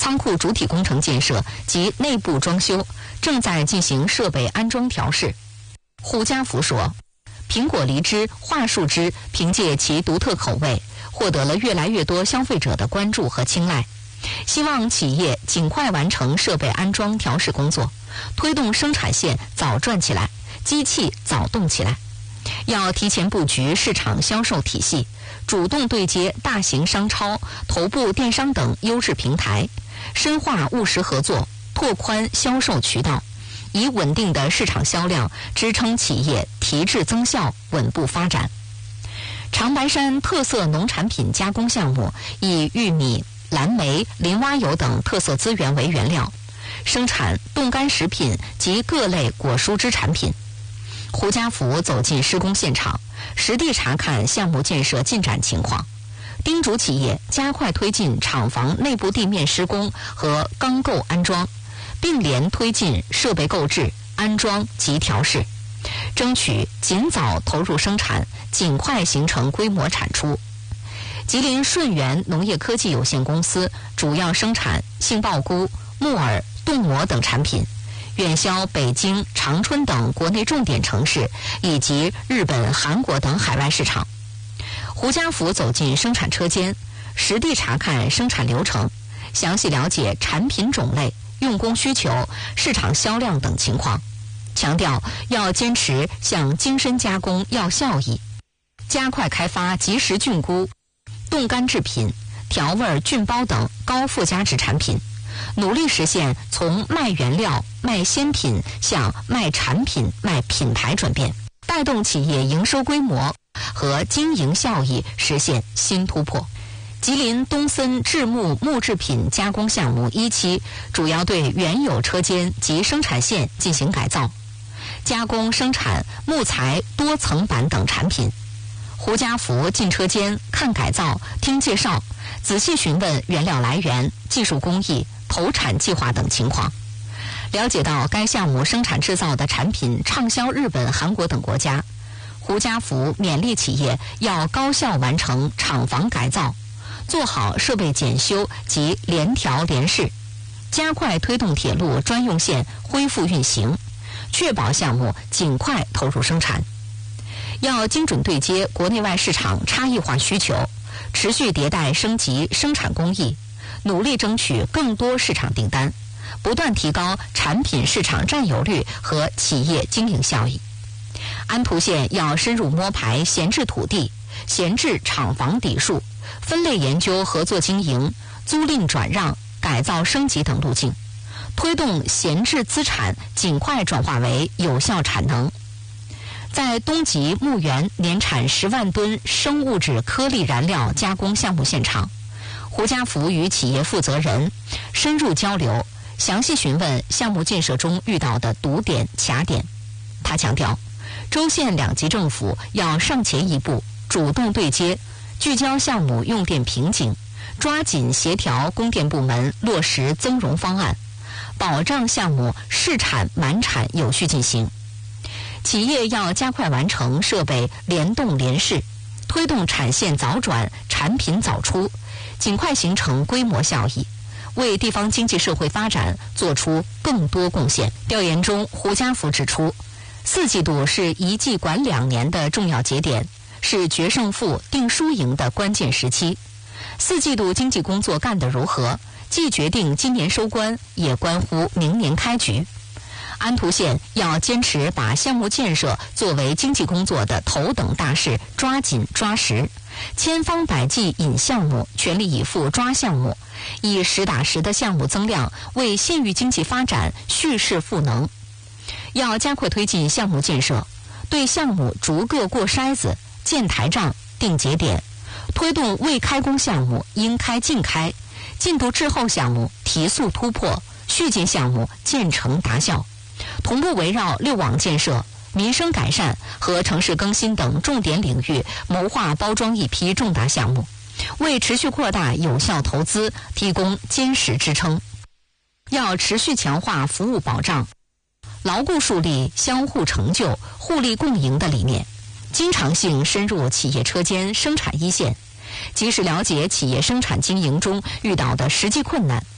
仓库主体工程建设及内部装修，正在进行设备安装调试。胡家福说，苹果梨汁、桦树汁凭借其独特口味，获得了越来越多消费者的关注和青睐。希望企业尽快完成设备安装调试工作，推动生产线早转起来，机器早动起来。要提前布局市场销售体系，主动对接大型商超、头部电商等优质平台，深化务实合作，拓宽销售渠道，以稳定的市场销量支撑企业提质增效，稳步发展。长白山特色农产品加工项目以玉米、蓝莓、林蛙油等特色资源为原料，生产冻干食品及各类果蔬汁产品。胡家福走进施工现场，实地查看项目建设进展情况，叮嘱企业加快推进厂房内部地面施工和钢构安装，并联推进设备购置、安装及调试，争取尽早投入生产，尽快形成规模产出。吉林顺源农业科技有限公司主要生产杏鲍菇、木耳、冻蘑等产品，远销北京、长春等国内重点城市以及日本、韩国等海外市场。胡家福走进生产车间，实地查看生产流程，详细了解产品种类、用工需求、市场销量等情况，强调要坚持向精深加工要效益，加快开发即食菌菇、冻干制品、调味菌包等高附加值产品，努力实现从卖原料、卖鲜品向卖产品、卖品牌转变，带动企业营收规模和经营效益实现新突破。吉林东森制木木制品加工项目1期主要对原有车间及生产线进行改造，加工生产木材多层板等产品。胡家福进车间看改造、听介绍，仔细询问原料来源、技术工艺、投产计划等情况，了解到该项目生产制造的产品畅销日本、韩国等国家。胡家福勉励企业要高效完成厂房改造，做好设备检修及联调联试，加快推动铁路专用线恢复运行，确保项目尽快投入生产。要精准对接国内外市场差异化需求，持续迭代升级生产工艺，努力争取更多市场订单，不断提高产品市场占有率和企业经营效益。安图县要深入摸排闲置土地、闲置厂房底数，分类研究合作经营、租赁转让、改造升级等路径，推动闲置资产尽快转化为有效产能。在东极牧原年产10万吨生物质颗粒燃料加工项目现场，胡家福与企业负责人深入交流，详细询问项目建设中遇到的堵点、卡点。他强调，州县2级政府要上前一步，主动对接，聚焦项目用电瓶颈，抓紧协调供电部门落实增容方案，保障项目试产满产有序进行。企业要加快完成设备联动联试，推动产线早转、产品早出，尽快形成规模效益，为地方经济社会发展做出更多贡献。调研中，胡家福指出，4季度是一季管2年的重要节点，是决胜负、定输赢的关键时期。4季度经济工作干得如何，既决定今年收官，也关乎明年开局。安图县要坚持把项目建设作为经济工作的头等大事，抓紧抓实，千方百计引项目，全力以赴抓项目，以实打实的项目增量为县域经济发展蓄势赋能。要加快推进项目建设，对项目逐个过筛子、建台账、定节点，推动未开工项目应开尽开，进度滞后项目提速突破，续进项目建成达效。同步围绕6网建设、民生改善和城市更新等重点领域谋划包装一批重大项目，为持续扩大有效投资提供坚实支撑。要持续强化服务保障，牢固树立相互成就、互利共赢的理念，经常性深入企业车间、生产一线，及时了解企业生产经营中遇到的实际困难，